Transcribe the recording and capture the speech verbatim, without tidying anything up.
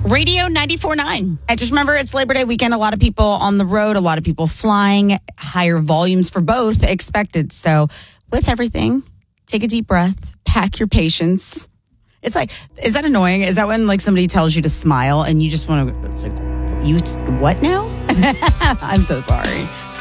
Radio ninety-four point nine. I just remember it's Labor Day weekend. A lot of people on the road, a lot of people flying, higher volumes for both expected. So with everything, take a deep breath, pack your patience. It's like, is that annoying? Is that when like somebody tells you to smile and you just want to, it's like, you, what now? I'm so sorry.